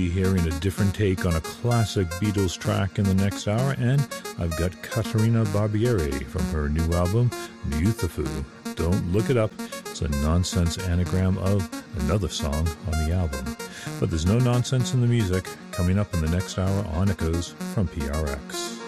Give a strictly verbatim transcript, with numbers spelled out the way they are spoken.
Hearing a different take on a classic Beatles track in the next hour, and I've got Caterina Barbieri from her new album, Youthful. Don't look it up, it's a nonsense anagram of another song on the album. But there's no nonsense in the music, coming up in the next hour on Echoes from P R X.